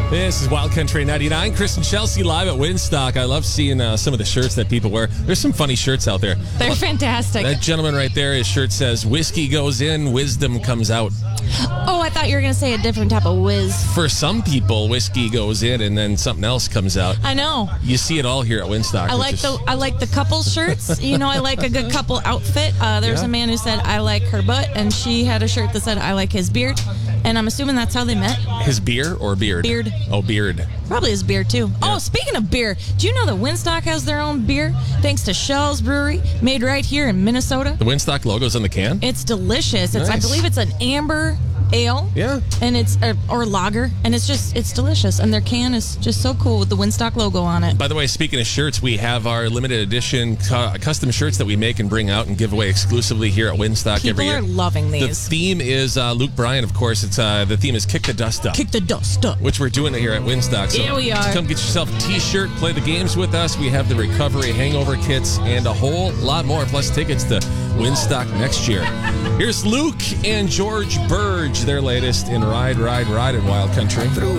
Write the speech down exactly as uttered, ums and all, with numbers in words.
This is Wild Country ninety-nine. Chris and Chelsea live at Winstock. I love seeing uh, some of the shirts that people wear. There's some funny shirts out there. They're fantastic. That gentleman right there, his shirt says, "Whiskey goes in, wisdom comes out." Oh, I thought you were going to say a different type of whiz. For some people, whiskey goes in and then something else comes out. I know. You see it all here at Winstock. I like is... the I like the couple shirts. You know, I like a good couple outfit. Uh, there's Yeah. a man who said, I like her butt, and she had a shirt that said, I like his beard. And I'm assuming that's how they met. His beer or beard? Beard. Oh, beard. Probably his beer, too. Yeah. Oh, speaking of beer, do you know that Winstock has their own beer? Thanks to Shell's Brewery, made right here in Minnesota. The Winstock logo's on the can? It's delicious. It's I Nice. believe it's an amber ale. Yeah. And it's uh, or lager, and it's just it's delicious. And their can is just so cool with the Winstock logo on it. By the way, speaking of shirts, we have our limited edition cu- custom shirts that we make and bring out and give away exclusively here at Winstock People every year. are loving The these. theme is uh, Luke Bryan, of course. It's uh, the theme is Kick the Dust Up, Kick the dust up. which we're doing it here at Winstock. So Yeah, we are. Come get yourself a T-shirt, play the games with us. We have the recovery hangover kits and a whole lot more, plus tickets to Winstock next year. Here's Luke and George Burge, their latest in Ride, Ride, Ride in Wild Country.